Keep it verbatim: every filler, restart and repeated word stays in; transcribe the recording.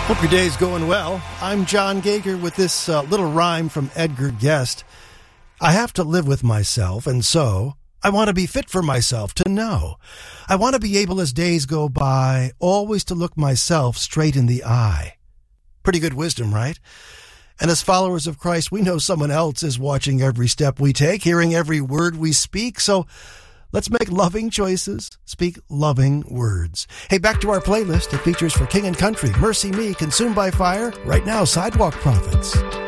Hope your day's going well. I'm John Gager with this uh, little rhyme from Edgar Guest. I have to live with myself, and so I want to be fit for myself to know. I want to be able as days go by, always to look myself straight in the eye. Pretty good wisdom, right? And as followers of Christ, we know someone else is watching every step we take, hearing every word we speak, so let's make loving choices, speak loving words. Hey, back to our playlist. It features For King and Country, Mercy Me, Consumed by Fire, right now, Sidewalk Prophets.